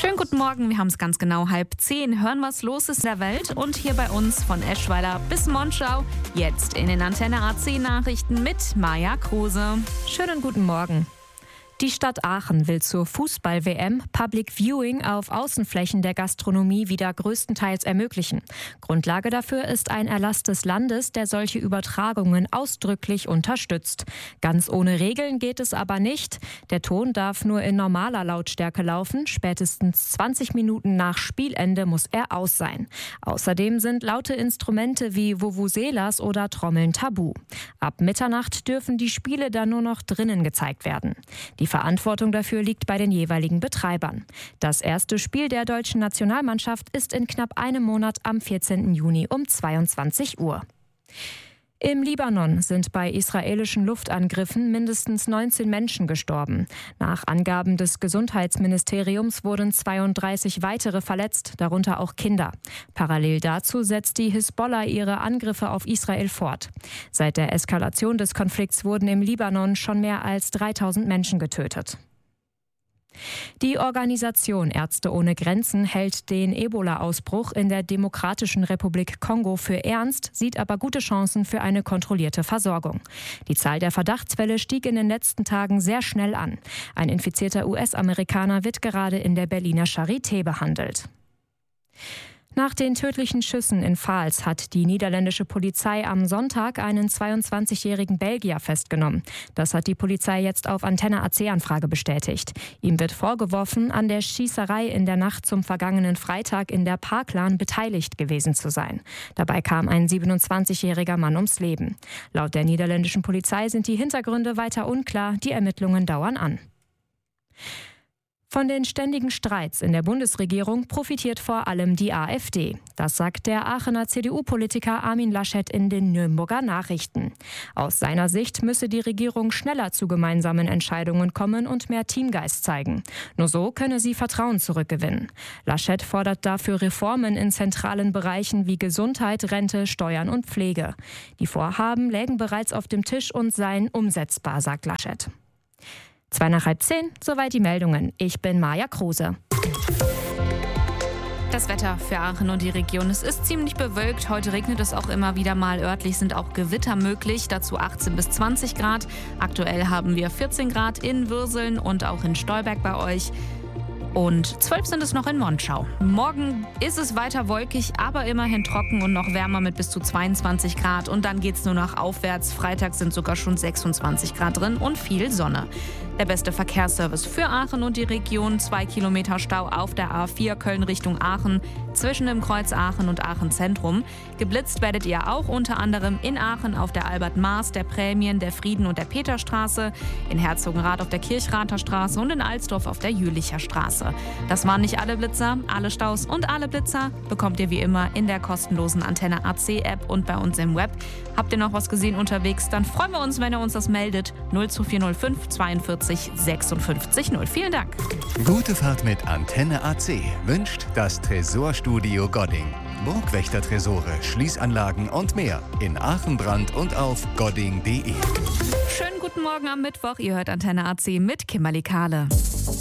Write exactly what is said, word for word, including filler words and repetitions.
Schönen guten Morgen, wir haben es ganz genau halb zehn. Hören, was los ist in der Welt und hier bei uns von Eschweiler bis Monschau. Jetzt in den Antenne A C Nachrichten mit Maja Kruse. Schönen guten Morgen. Die Stadt Aachen will zur Fußball-W M Public Viewing auf Außenflächen der Gastronomie wieder größtenteils ermöglichen. Grundlage dafür ist ein Erlass des Landes, der solche Übertragungen ausdrücklich unterstützt. Ganz ohne Regeln geht es aber nicht. Der Ton darf nur in normaler Lautstärke laufen. Spätestens zwanzig Minuten nach Spielende muss er aus sein. Außerdem sind laute Instrumente wie Vuvuzelas oder Trommeln tabu. Ab Mitternacht dürfen die Spiele dann nur noch drinnen gezeigt werden. Die Verantwortung dafür liegt bei den jeweiligen Betreibern. Das erste Spiel der deutschen Nationalmannschaft ist in knapp einem Monat am vierzehnten Juni um zweiundzwanzig Uhr. Im Libanon sind bei israelischen Luftangriffen mindestens neunzehn Menschen gestorben. Nach Angaben des Gesundheitsministeriums wurden zweiunddreißig weitere verletzt, darunter auch Kinder. Parallel dazu setzt die Hisbollah ihre Angriffe auf Israel fort. Seit der Eskalation des Konflikts wurden im Libanon schon mehr als dreitausend Menschen getötet. Die Organisation Ärzte ohne Grenzen hält den Ebola-Ausbruch in der Demokratischen Republik Kongo für ernst, sieht aber gute Chancen für eine kontrollierte Versorgung. Die Zahl der Verdachtsfälle stieg in den letzten Tagen sehr schnell an. Ein infizierter U S-Amerikaner wird gerade in der Berliner Charité behandelt. Nach den tödlichen Schüssen in Vaals hat die niederländische Polizei am Sonntag einen zweiundzwanzigjährigen Belgier festgenommen. Das hat die Polizei jetzt auf Antenne A C Anfrage bestätigt. Ihm wird vorgeworfen, an der Schießerei in der Nacht zum vergangenen Freitag in der Parklaan beteiligt gewesen zu sein. Dabei kam ein siebenundzwanzigjähriger Mann ums Leben. Laut der niederländischen Polizei sind die Hintergründe weiter unklar. Die Ermittlungen dauern an. Von den ständigen Streits in der Bundesregierung profitiert vor allem die AfD. Das sagt der Aachener C D U-Politiker Armin Laschet in den Nürnberger Nachrichten. Aus seiner Sicht müsse die Regierung schneller zu gemeinsamen Entscheidungen kommen und mehr Teamgeist zeigen. Nur so könne sie Vertrauen zurückgewinnen. Laschet fordert dafür Reformen in zentralen Bereichen wie Gesundheit, Rente, Steuern und Pflege. Die Vorhaben lägen bereits auf dem Tisch und seien umsetzbar, sagt Laschet. Zwei nach halb zehn, soweit die Meldungen. Ich bin Maja Kruse. Das Wetter für Aachen und die Region. Es ist ziemlich bewölkt. Heute regnet es auch immer wieder mal. Örtlich sind auch Gewitter möglich. Dazu achtzehn bis zwanzig Grad. Aktuell haben wir vierzehn Grad in Würseln und auch in Stolberg bei euch. Und zwölf sind es noch in Monschau. Morgen ist es weiter wolkig, aber immerhin trocken und noch wärmer mit bis zu zweiundzwanzig Grad. Und dann geht es nur noch aufwärts. Freitag sind sogar schon sechsundzwanzig Grad drin und viel Sonne. Der beste Verkehrsservice für Aachen und die Region. Zwei Kilometer Stau auf der A vier Köln Richtung Aachen, zwischen dem Kreuz Aachen und Aachen Zentrum. Geblitzt werdet ihr auch unter anderem in Aachen auf der Albert-Maas, der Prämien, der Frieden- und der Peterstraße, in Herzogenrath auf der Kirchrather Straße und in Alsdorf auf der Jülicher Straße. Das waren nicht alle Blitzer, alle Staus und alle Blitzer bekommt ihr wie immer in der kostenlosen Antenne A C App und bei uns im Web. Habt ihr noch was gesehen unterwegs? Dann freuen wir uns, wenn ihr uns das meldet. null zwei vier null fünf zweiundvierzig sechsundfünfzig null. Vielen Dank. Gute Fahrt mit Antenne A C wünscht das Tresorstudio Godding. Burgwächter-Tresore, Schließanlagen und mehr in Aachen-Brand und auf godding punkt de. Schönen guten Morgen am Mittwoch. Ihr hört Antenne A C mit Kimberly Kahle.